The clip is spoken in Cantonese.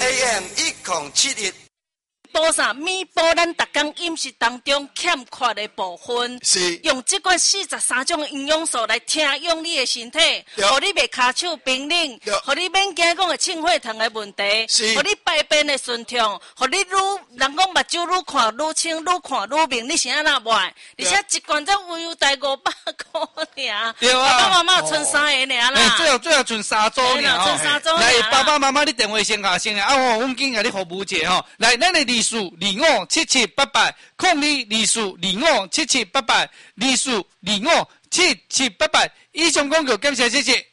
AM 1071。 补啥？弥补咱逐工饮食当中欠缺的部分， 是用这款43种营养素来听用你的身体，互你袂骹手冰冷，互你免惊讲的清血糖的问题，互你排便的顺畅，互你人讲目睭愈看愈清，愈看愈明，你是安那卖？而且一罐才有大500块尔， 对啊， 爸爸妈妈剩3个尔啦， 最后剩3组尔剩3组来，爸爸妈妈你电话先下先啊，我们紧甲你服务者吼，来，咱的历史257788，0224257788，24257788。以上广告感谢，谢谢。